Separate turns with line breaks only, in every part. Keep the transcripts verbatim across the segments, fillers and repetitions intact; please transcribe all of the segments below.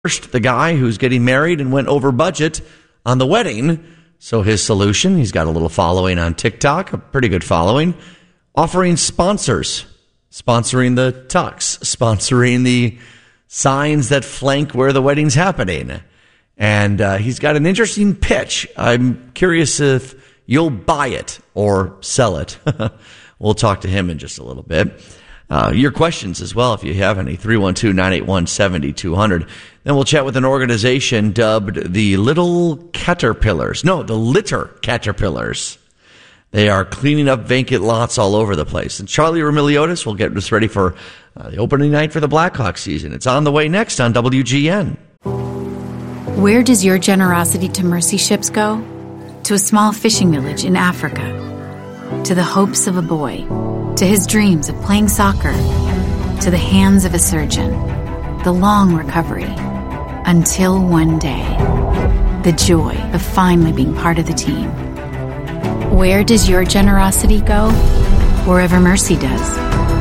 First, the guy who's getting married and went over budget on the wedding. So his solution, he's got a little following on TikTok, a pretty good following, offering sponsors, sponsoring the tux, sponsoring the signs that flank where the wedding's happening. And uh, he's got an interesting pitch. I'm curious if you'll buy it or sell it. We'll talk to him in just a little bit. Uh, your questions as well, if you have any, three one two, nine eight one, seven two zero zero. Then we'll chat with an organization dubbed the Little Caterpillars. No, the Litter Caterpillars. They are cleaning up vacant lots all over the place. And Charlie Remiliotis will get us ready for uh, the opening night for the Blackhawks season. It's on the way next on W G N.
Where does your generosity to mercy ships go? To a small fishing village in Africa. To the hopes of a boy. To his dreams of playing soccer. To the hands of a surgeon. The long recovery. Until one day. The joy of finally being part of the team. Where does your generosity go? Wherever mercy does.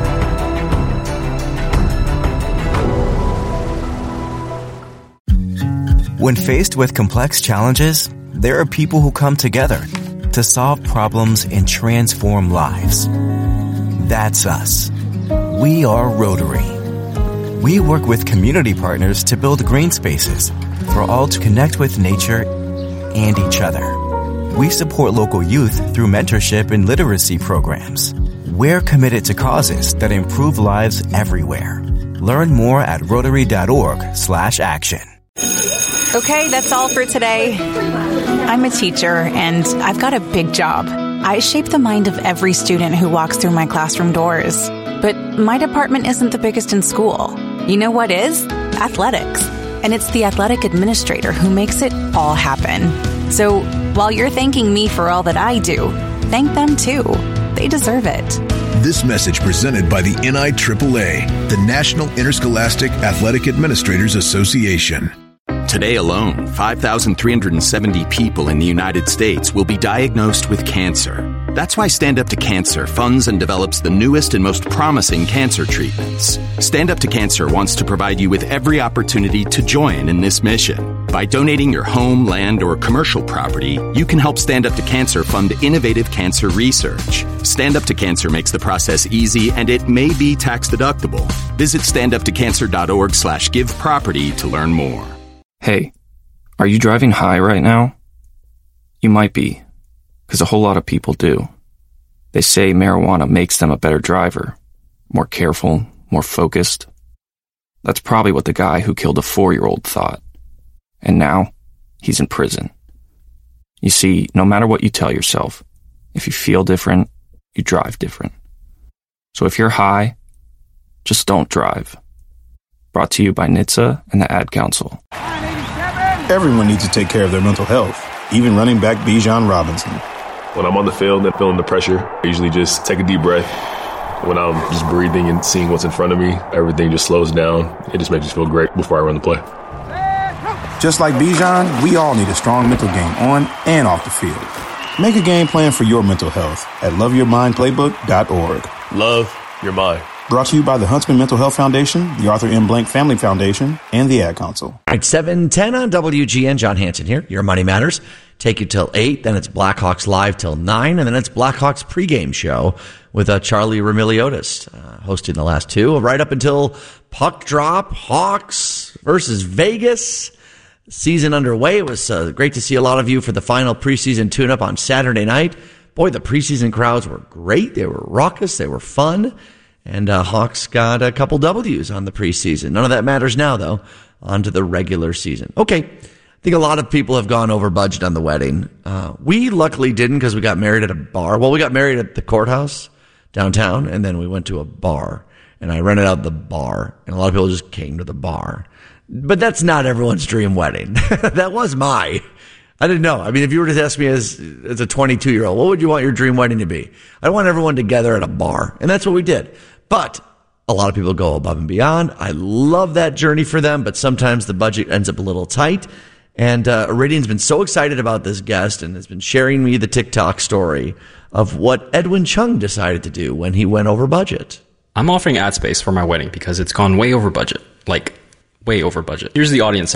When faced with complex challenges, there are people who come together to solve problems and transform lives. That's us. We are Rotary. We work with community partners to build green spaces for all to connect with nature and each other. We support local youth through mentorship and literacy programs. We're committed to causes that improve lives everywhere. Learn more at rotary.org slash action.
Okay, that's all for today. I'm a teacher, and I've got a big job. I shape the mind of every student who walks through my classroom doors. But my department isn't the biggest in school. You know what is? Athletics. And it's the athletic administrator who makes it all happen. So while you're thanking me for all that I do, thank them too. They deserve it.
This message presented by the N I triple A, the National Interscholastic Athletic Administrators Association.
Today alone, five thousand three hundred seventy people in the United States will be diagnosed with cancer. That's why Stand Up to Cancer funds and develops the newest and most promising cancer treatments. Stand Up to Cancer wants to provide you with every opportunity to join in this mission. By donating your home, land, or commercial property, you can help Stand Up to Cancer fund innovative cancer research. Stand Up to Cancer makes the process easy, and it may be tax deductible. Visit standuptocancer.org slash give property to learn more.
Hey, are you driving high right now? You might be, because a whole lot of people do. They say marijuana makes them a better driver, more careful, more focused. That's probably what the guy who killed a four-year-old thought. And now, he's in prison. You see, no matter what you tell yourself, if you feel different, you drive different. So if you're high, just don't drive. Brought to you by N H T S A and the Ad Council.
Everyone needs to take care of their mental health, even running back Bijan Robinson.
When I'm on the field and feeling the pressure, I usually just take a deep breath. When I'm just breathing and seeing what's in front of me, everything just slows down. It just makes me feel great before I run the play.
Just like Bijan, we all need a strong mental game on and off the field. Make a game plan for your mental health at love your mind playbook dot org.
Love your mind.
Brought to you by the Huntsman Mental Health Foundation, the Arthur M. Blank Family Foundation, and the Ad Council.
All right, seven ten on W G N. John Hanson here. Your Money Matters. Take you till eight. Then it's Blackhawks Live till nine. And then it's Blackhawks pregame show with uh, Charlie Remiliotis, uh, hosting the last two. Right up until puck drop, Hawks versus Vegas. Season underway. It was uh, great to see a lot of you for the final preseason tune-up on Saturday night. Boy, the preseason crowds were great. They were raucous. They were fun. And uh, Hawks got a couple W's on the preseason. None of that matters now, though. On to the regular season. Okay, I think a lot of people have gone over budget on the wedding. Uh, we luckily didn't because we got married at a bar. Well, we got married at the courthouse downtown, and then we went to a bar. And I rented out the bar, and a lot of people just came to the bar. But that's not everyone's dream wedding. That was my. I didn't know. I mean, if you were to ask me as as a twenty-two-year-old, what would you want your dream wedding to be? I want everyone together at a bar. And that's what we did. But a lot of people go above and beyond. I love that journey for them, but sometimes the budget ends up a little tight. And uh, Iridian's been so excited about this guest and has been sharing me the TikTok story of what Edwin Chung decided to do when he went over budget.
I'm offering ad space for my wedding because it's gone way over budget. Like, way over budget. Here's the audience